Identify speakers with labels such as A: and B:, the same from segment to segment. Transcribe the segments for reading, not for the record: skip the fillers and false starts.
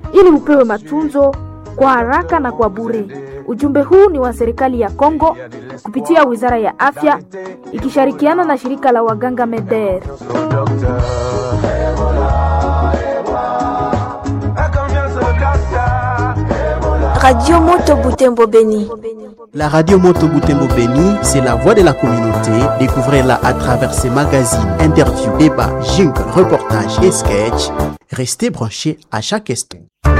A: ili upewe matunzo kwa haraka na kwa bure. Ujumbe huu ni wa serikali ya Kongo kupitia Wizara ya Afya ikishirikiana na shirika la waganga MEDER.
B: Radio Moto Butembo Beni.
C: La radio Moto Butembo Beni, c'est la voix de la communauté. Découvrez-la à travers ses magazines, interviews, débats, jingles, reportages et sketchs. Restez branchés à chaque instant.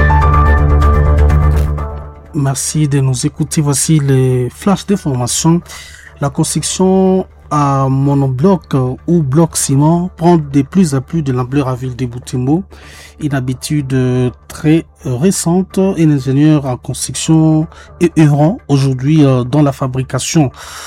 D: Merci de nous écouter. Voici les flashs d'information. La construction à monobloc ou bloc ciment prend de plus en plus de l'ampleur à ville de Butembo. Une habitude très récente. Un ingénieur en construction et œuvrant aujourd'hui dans la fabrication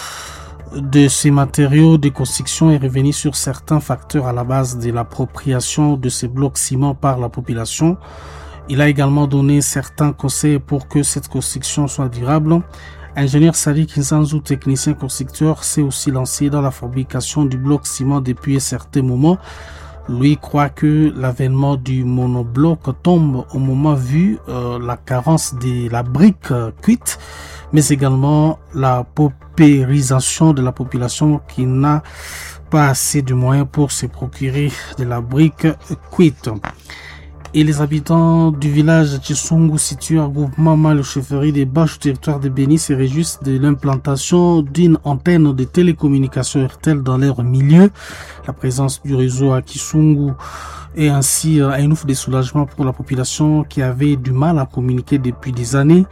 D: de ces matériaux de construction est revenu sur certains facteurs à la base de l'appropriation de ces blocs ciment par la population. Il a également donné certains conseils pour que cette construction soit durable. Ingénieur Sadi Kinsanzu, technicien constructeur, s'est aussi lancé dans la fabrication du bloc ciment depuis un certain moment. Lui croit que l'avènement du monobloc tombe au moment vu la carence de la brique cuite, mais également la paupérisation de la population qui n'a pas assez de moyens pour se procurer de la brique cuite. Et les habitants du village Chisungu, situé à groupement le chefferie des Bâches, territoire de Béni, se réjouissent de l'implantation d'une antenne de télécommunication RTL dans leur milieu. La présence du réseau à Kisungu est ainsi un ouf de soulagement pour la population qui avait du mal à communiquer depuis des années.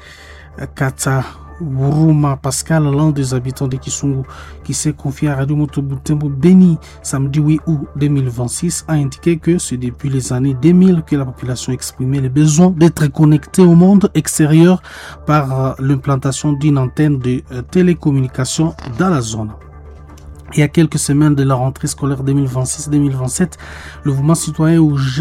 D: Kata Wuruma Pascal, l'un des habitants de Kisungu, qui s'est confié à Radio Moto Butembo Beni samedi 8 août 2026, a indiqué que c'est depuis les années 2000 que la population exprimait le besoin d'être connectée au monde extérieur par l'implantation d'une antenne de télécommunication dans la zone. Il y a quelques semaines de la rentrée scolaire 2026-2027, le mouvement citoyen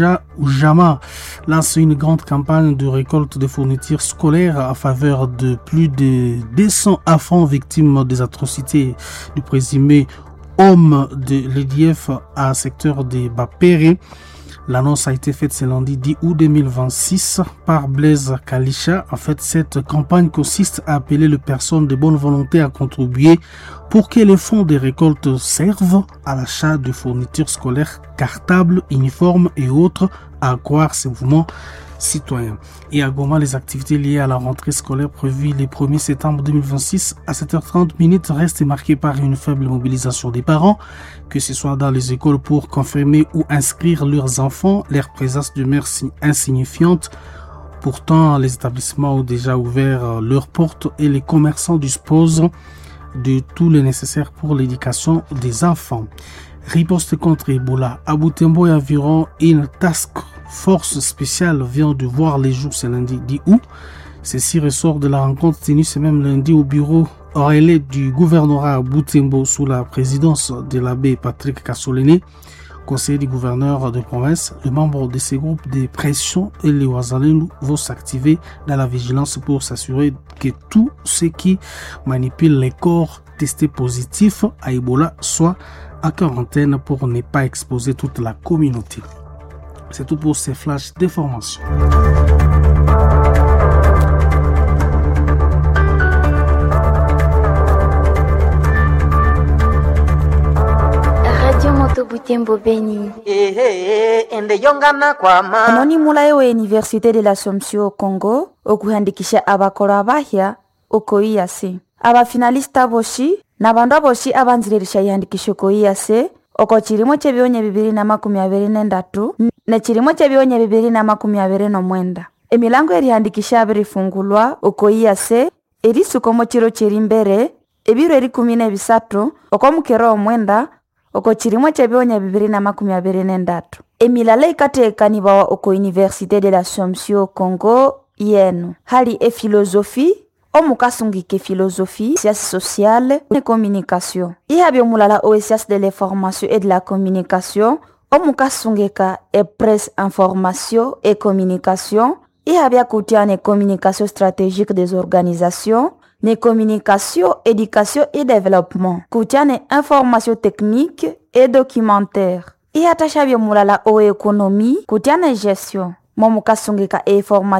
D: Oujama lance une grande campagne de récolte de fournitures scolaires à faveur de plus de 200 enfants victimes des atrocités du présumé homme de l'EDF à secteur de Bapéré. L'annonce a été faite ce lundi 10 août 2026 par Blaise Kalisha. En fait, cette campagne consiste à appeler les personnes de bonne volonté à contribuer pour que les fonds des récoltes servent à l'achat de fournitures scolaires, cartables, uniformes et autres, à accroître ce mouvement citoyen. Et à Goma, les activités liées à la rentrée scolaire prévue le 1er septembre 2026 à 7h30 restent marquées par une faible mobilisation des parents, que ce soit dans les écoles pour confirmer ou inscrire leurs enfants, leur présence demeure insignifiante. Pourtant, les établissements ont déjà ouvert leurs portes et les commerçants disposent de tout le nécessaire pour l'éducation des enfants. Riposte contre Ebola. À Butembo, environ une task force spéciale vient de voir les jours ce lundi 10 août. Ceci ressort de la rencontre tenue ce même lundi au bureau relais du gouvernorat à Butembo sous la présidence de l'abbé Patrick Kassolene, conseiller du gouverneur de province. Les membres de ces groupes de pression et les Ouazalendou vont s'activer dans la vigilance pour s'assurer que tous ceux qui manipulent les corps testés positifs à Ebola soient à quarantaine pour ne pas exposer toute la communauté. C'est tout pour ces flashs d'information.
B: Radio Moto Butembo Beni.
E: Anoni mulayo wa Université de l'Assomption au Congo okuhandikisha abakora abahya okoiyase abafinalista boshi nabandu aboshi abanzirisha yandikisho koiyase oko chirimo chebionye 2023 na chirimo chebionye 2029 emilango erihandikisha abirifungulwa okoiyase erisukomo chiro chirimbere ebiro eri 13 oko mukero omwenda oko chirimo chebionye 2023 emilala ikatekanibawa oko Université de l'Assomption Congo yenu hali philosophie omukasungike philosophie, sciences sociales et communication. Ihabyo mulala o sciences de l'information et de la communication, omukasungeka e presse information et communication. Ihabya kutiane communication stratégique des organisations, ne communication, éducation et développement. Kutiane information technique et documentaire. Ihatashabyo mulala o économie, kutiane gestion. Momukasungeka e informatique